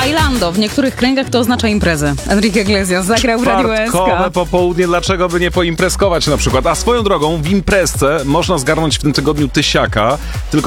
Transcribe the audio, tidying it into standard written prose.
Bailando. W niektórych kręgach to oznacza imprezę. Enrique Iglesias zagrał w Radiu Czwartkowe SK. popołudnie, dlaczego by nie poimprezkować na przykład? A swoją drogą w imprezce można zgarnąć w tym tygodniu tysiaka, tylko